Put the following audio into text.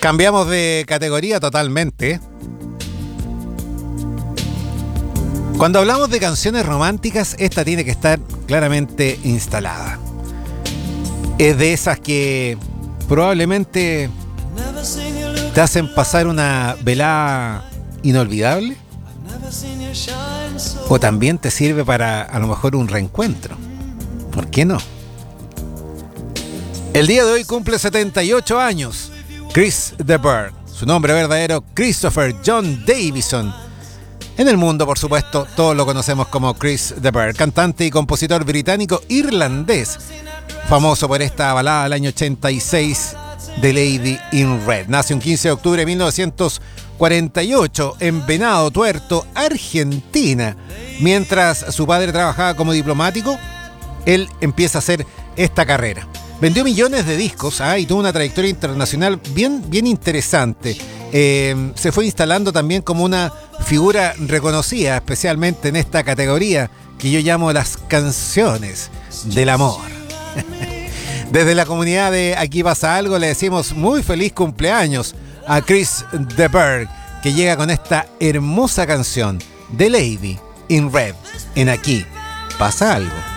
Cambiamos de categoría totalmente. Cuando hablamos de canciones románticas, esta tiene que estar claramente instalada. Es de esas que probablemente te hacen pasar una velada inolvidable, o también te sirve para a lo mejor un reencuentro. ¿Por qué no? El día de hoy cumple 78 años Chris de Burgh. Su nombre verdadero, Christopher John Davison. En el mundo, por supuesto, todos lo conocemos como Chris de Burgh, cantante y compositor británico-irlandés, famoso por esta balada del año 86, The Lady in Red. Nace un 15 de octubre de 1948 en Venado Tuerto, Argentina. Mientras su padre trabajaba como diplomático, él empieza a hacer esta carrera. Vendió millones de discos y tuvo una trayectoria internacional bien interesante. Se fue instalando también como una figura reconocida, especialmente en esta categoría que yo llamo las canciones del amor. Desde la comunidad de Aquí Pasa Algo le decimos muy feliz cumpleaños a Chris de Burgh, que llega con esta hermosa canción, The Lady in Red, en Aquí Pasa Algo.